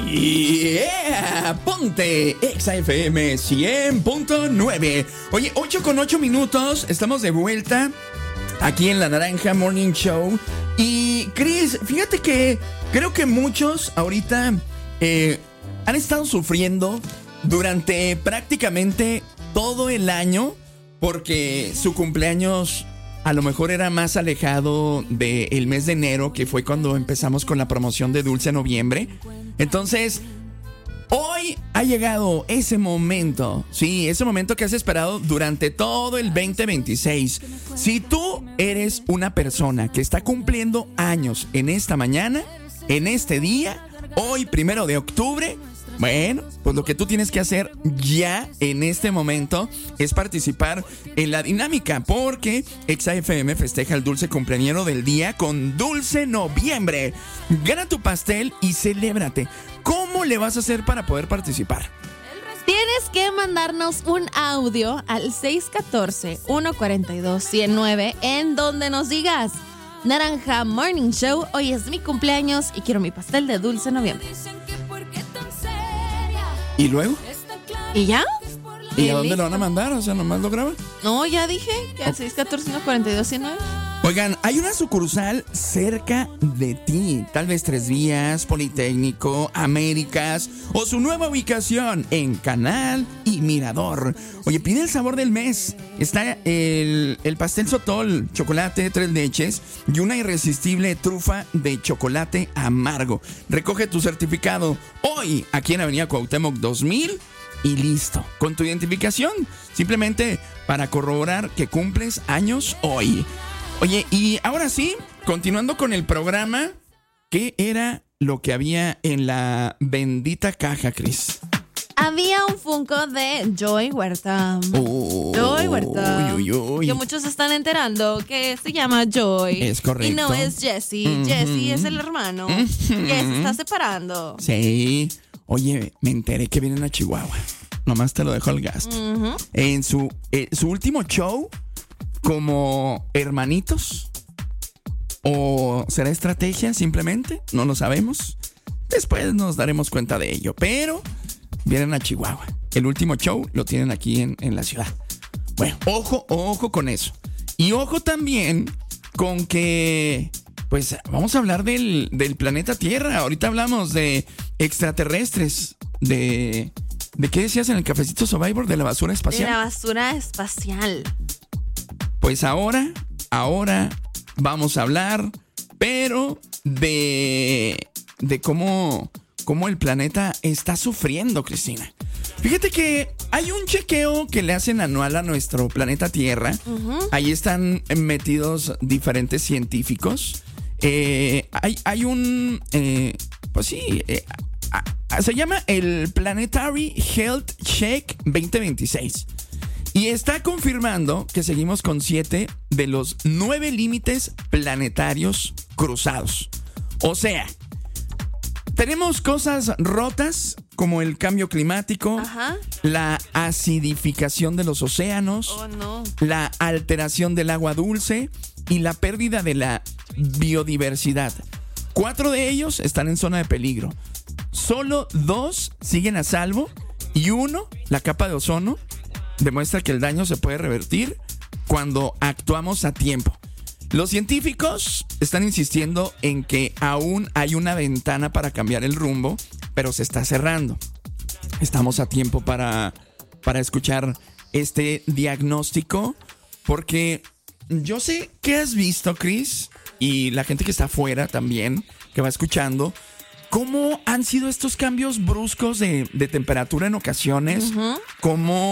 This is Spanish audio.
Yeah, ponte Exa FM 100.9. Oye, 8:08, estamos de vuelta aquí en La Naranja Morning Show. Y Chris, fíjate que creo que muchos ahorita han estado sufriendo durante prácticamente todo el año porque su cumpleaños a lo mejor era más alejado del mes de enero, que fue cuando empezamos con la promoción de Dulce Noviembre. Entonces, hoy ha llegado ese momento, sí, ese momento que has esperado durante todo el 2026. Si tú eres una persona que está cumpliendo años en esta mañana, en este día, hoy 1 de octubre, bueno, pues lo que tú tienes que hacer ya en este momento es participar en la dinámica, porque Exa FM festeja el dulce cumpleañero del día con Dulce Noviembre. Gana tu pastel y celébrate. ¿Cómo le vas a hacer para poder participar? Tienes que mandarnos un audio al 614-142-109 en donde nos digas: Naranja Morning Show, hoy es mi cumpleaños y quiero mi pastel de Dulce Noviembre. ¿Y luego? ¿Y ya? ¿Y a dónde lo van a mandar? O sea, ¿nomás lo graban? No, ya dije que al 614-142-109. Oigan, hay una sucursal cerca de ti. Tal vez Tres Vías, Politécnico, Américas o su nueva ubicación en Canal y Mirador. Oye, pide el sabor del mes. Está el pastel Sotol, chocolate, 3 leches y una irresistible trufa de chocolate amargo. Recoge tu certificado hoy aquí en Avenida Cuauhtémoc 2000 y listo. Con tu identificación, simplemente para corroborar que cumples años hoy. Oye, y ahora sí, continuando con el programa, ¿qué era lo que había en la bendita caja, Cris? Había un Funko de Joey Huerta. Joey Huerta. Que muchos se están enterando que se llama Joey. Es correcto. Y no es Jesse. Jesse es el hermano. Que se está separando. Sí. Oye, me enteré que vienen a Chihuahua. Nomás te lo dejo al gasto. En su último show, como hermanitos, o será estrategia simplemente, no lo sabemos. Después nos daremos cuenta de ello, pero vienen a Chihuahua. El último show lo tienen aquí en la ciudad. Bueno, ojo con eso. Y ojo también con que, pues, vamos a hablar del planeta Tierra. Ahorita hablamos de extraterrestres, ¿de qué decías en el cafecito Survivor? De la basura espacial. De la basura espacial. Pues ahora vamos a hablar, pero de cómo el planeta está sufriendo, Cristina. Fíjate que hay un chequeo que le hacen anual a nuestro planeta Tierra. Ahí están metidos diferentes científicos. Hay un... se llama el Planetary Health Check 2026. Y está confirmando que seguimos con 7 de los 9 límites planetarios cruzados. O sea, tenemos cosas rotas como el cambio climático, la acidificación de los océanos, la alteración del agua dulce y la pérdida de la biodiversidad. 4 de ellos están en zona de peligro. Solo 2 siguen a salvo y 1, la capa de ozono, demuestra que el daño se puede revertir cuando actuamos a tiempo. Los científicos están insistiendo en que aún hay una ventana para cambiar el rumbo, pero se está cerrando. Estamos a tiempo para escuchar este diagnóstico, porque yo sé que has visto, Chris, y la gente que está afuera también, que va escuchando, cómo han sido estos cambios bruscos de temperatura en ocasiones, cómo